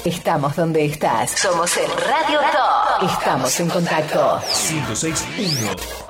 Estamos donde estás. Somos el Radio Top. Estamos en contacto. 106.1